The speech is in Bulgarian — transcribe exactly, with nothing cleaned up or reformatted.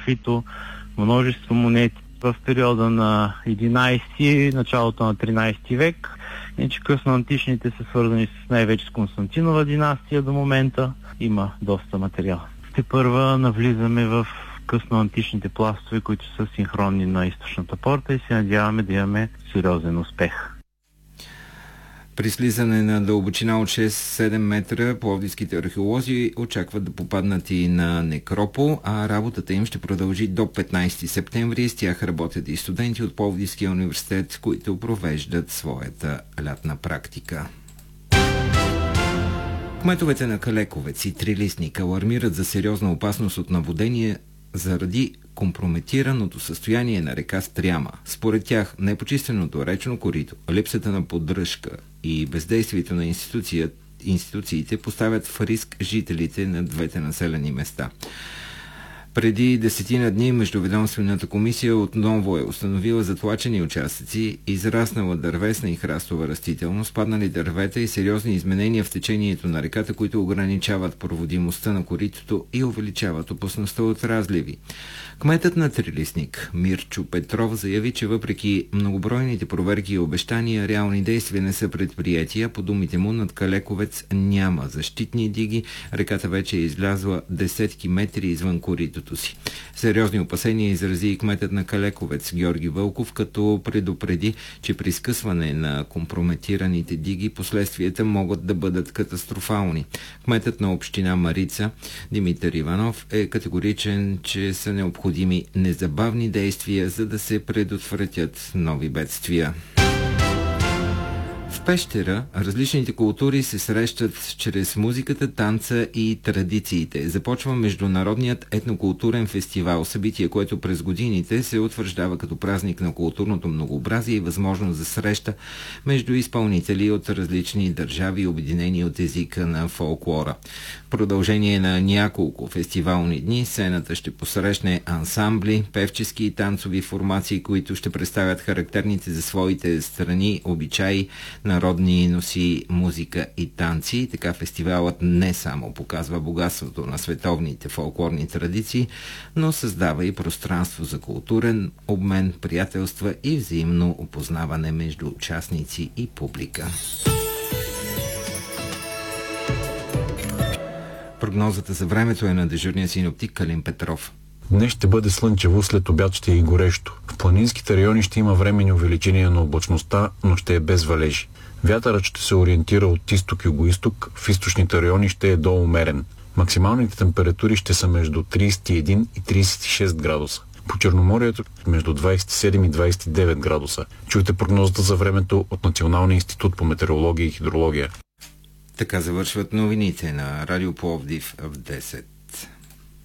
графито, множество монети в периода на единайсети, началото на тринайсети век. Иначе късноантичните са свързани с най-вече с Константинова династия до момента. Има доста материал. Тепърва навлизаме в късноантичните пластове, които са синхронни на източната порта и се надяваме да имаме сериозен успех. При слизане на дълбочина от шест-седем метра, пловдивските археолози очакват да попаднат и на Некропол, а работата им ще продължи до петнайсети септември. С тях работят и студенти от Пловдивския университет, които провеждат своята лятна практика. Кметовете на Калековец и Трилистник алармират за сериозна опасност от наводнение заради компрометираното състояние на река Стряма. Според тях, непочистеното речно корито, липсата на поддръжка и бездействието на институциите поставят в риск жителите на двете населени места. Преди десетина дни Междуведомствената комисия отново е установила затлачени участъци, израснала дървесна и храстова растителност, паднали дървета и сериозни изменения в течението на реката, които ограничават проводимостта на коритото и увеличават опасността от разливи. Кметът на Трилистник Мирчо Петров заяви, че въпреки многобройните проверки и обещания, реални действия не са предприятия. По думите му, над Калековец няма защитни диги, реката вече е излязла десетки метри извън коритото си. Сериозни опасения изрази и кметът на Калековец Георги Вълков, като предупреди, че при скъсване на компрометираните диги последствията могат да бъдат катастрофални. Кметът на община Марица Димитър Иванов е категоричен, че са необходими незабавни действия, за да се предотвратят нови бедствия. В Пещера различните култури се срещат чрез музиката, танца и традициите. Започва Международният етнокултурен фестивал, събитие, което през годините се утвърждава като празник на културното многообразие и възможност за среща между изпълнители от различни държави, обединени от езика на фолклора. В продължение на няколко фестивални дни сцената ще посрещне ансамбли, певчески и танцови формации, които ще представят характерните за своите страни обичаи, народни носи, музика и танци. Така фестивалът не само показва богатството на световните фолклорни традиции, но създава и пространство за културен обмен, приятелства и взаимно опознаване между участници и публика. Прогнозата за времето е на дежурния синоптик Калин Петров. Днес ще бъде слънчево, след обяд ще е и горещо. В планинските райони ще има временни увеличения на облачността, но ще е без валежи. Вятърът ще се ориентира от изток-югоизток, в източните райони ще е доумерен. Максималните температури ще са между трийсет и един и трийсет и шест градуса. По Черноморието между двайсет и седем и двайсет и девет градуса. Чуйте прогнозата за времето от Националния институт по метеорология и хидрология. Така завършват новините на Радио Пловдив в десет.